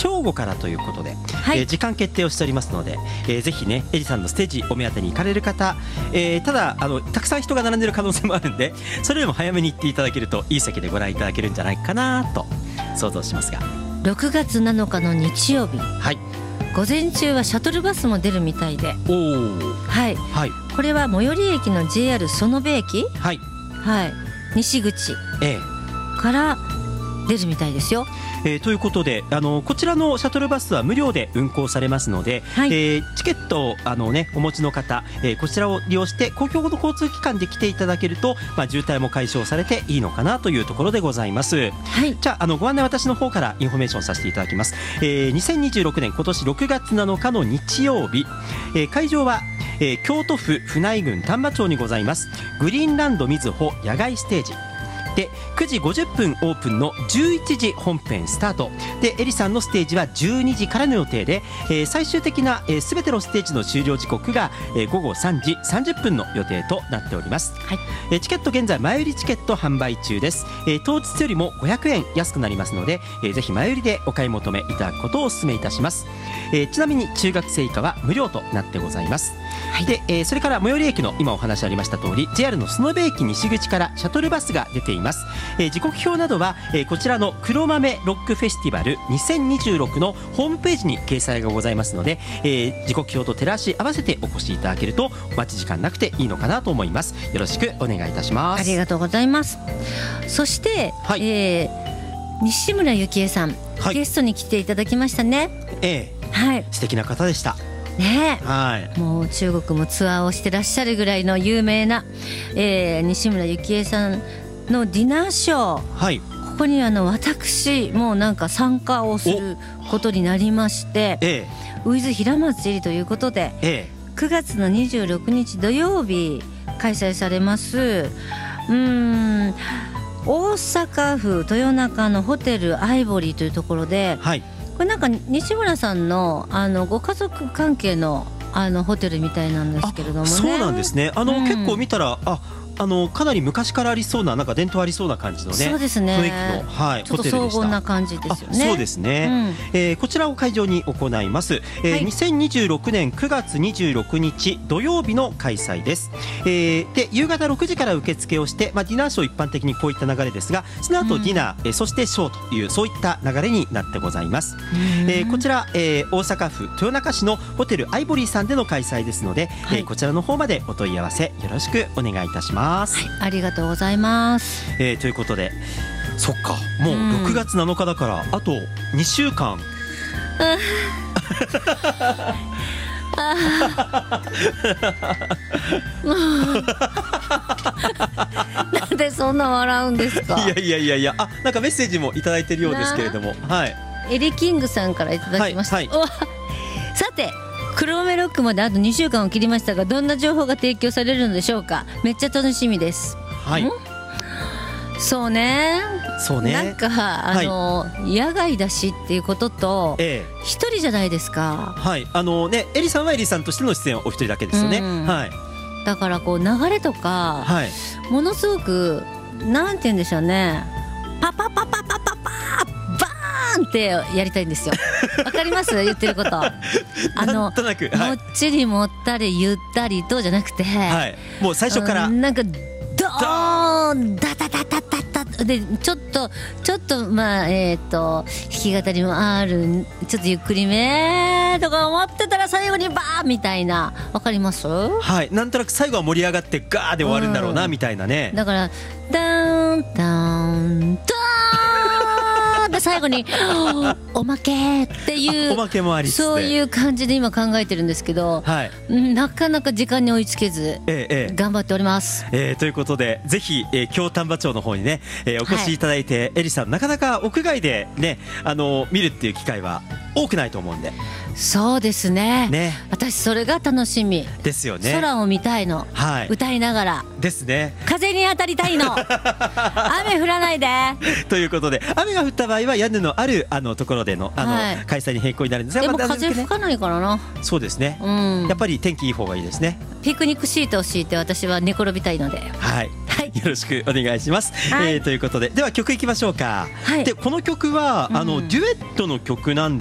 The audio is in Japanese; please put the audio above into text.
正午からということで、 はい、 時間決定をしておりますので、ぜひねエリさんのステージお目当てに行かれる方、ただたくさん人が並んでる可能性もあるんで、それでも早めに行っていただけるといい席でご覧いただけるんじゃないかなと想像しますが、 6月7日の日曜日、 はい、 午前中はシャトルバスも出るみたいで、 おー、 はい、 はい、 これは最寄り駅の JR 園部駅、 はい、 はい、西口から出るみたいですよ。 ということでこちらのシャトルバスは無料で運行されますので、 はい、 チケットをお持ちの方、こちらを利用して公共の交通機関で来ていただけると、渋滞も解消されていいのかなというところでございます。 はい、 じゃあご案内私の方からインフォメーションさせていただきます。2026年今年6月7日の日曜日、会場は京都府府内郡丹波町にございますグリーンランドみずほ野外ステージで、9時50分オープンの11時本編スタートで、エリさんのステージは12時からの予定で、最終的な全てのステージの終了時刻が午後3時30分の予定となっております。はい、チケット現在前売りチケット販売中です。当日よりも500円安くなりますので、ぜひ前売りでお買い求めいただくことをお勧めいたします。ちなみに中学生以下は無料となってございます。はい、でそれから最寄り駅の今お話ありました通り JR の園部駅西口からシャトルバスが出ています。時刻表などは、こちらの黒豆ロックフェスティバル2026のホームページに掲載がございますので、時刻表と照らし合わせてお越しいただけるとお待ち時間なくていいのかなと思います。よろしくお願いいたします。 ありがとうございます。そして、はい、西村由紀恵さん、はい、ゲストに来ていただきましたね。はい、 素敵な方でしたね。 はい、 もう中国もツアーをしてらっしゃるぐらいの有名な、西村由紀恵さんのディナーショー、はい、ここに私もなんか参加をすることになりまして、ウィズ平松絵里ということで、9月の26日土曜日開催されます大阪府豊中のホテルアイボリーというところで、はい、これなんか西村さんのご家族関係のホテルみたいなんですけれどもね。 そうなんですね。結構見たらかなり昔からありそうな、なんか伝統ありそうな感じのね、 そうですね、 雰囲気の、はい、 ちょっと荘厳な感じですよね。 そうですね、こちらを会場に行います。2026年9月26日土曜日の開催です。で夕方6時から受付をして、ディナーショー一般的にこういった流れですが、その後ディナー、そしてショーというそういった流れになってございます。こちら、大阪府豊中市のホテルアイボリーさんでの開催ですので、こちらの方までお問い合わせよろしくお願いいたします。はい、 ありがとうございます。 ということで、そっか、もう6月7日だからあと2週間なんでそんな笑うんですか。 いやなんかメッセージもいただいているようですけれども、はい、 エリキングさんからいただきました。はいはい、さて黒豆ロックまであと2週間を切りましたが、どんな情報が提供されるのでしょうか。めっちゃ楽しみです。はい、そうね、なんか野外だしっていうことと、一人じゃないですか。 はい、エリさんはエリさんとしての出演はお一人だけですよね。はい、 だからこう流れとか、はい、ものすごくなんて言うんでしょうね、パパパパパパパバーンってやりたいんですよ。わかります言ってること。 なんとなく、 もっちりもったりゆったりとじゃなくて、はい、 もう最初からなんかドーンダダダダダダでちょっと弾き語りもある、ちょっとゆっくりめとか思ってたら最後にバーンみたいな、わかります？ はい、なんとなく最後は盛り上がってガーで終わるんだろうな、みたいなね。 だからダーンダーンダーンで最後におまけっていうおまけもありつつ、 そういう感じで今考えてるんですけど、はい、なかなか時間に追いつけず、頑張っております。 ということでぜひ、京丹波町の方にね、お越しいただいて、エリさんなかなか屋外でね見るっていう機会は多くないと思うんで。 そうですね、私それが楽しみですよね。 空を見たいの、はい、歌いながらですね。 風に当たりたいの。雨降らないでということで、雨が降った場合は屋根のあるところでのはい、開催に変更になるんですが、 でも風吹かないからな。 そうですね、やっぱり天気いい方がいいですね。 ピクニックシートを敷いて私は寝転びたいので、 はい、はい、よろしくお願いします。ということで、では曲いきましょうか。はい、でこの曲はデュエットの曲なん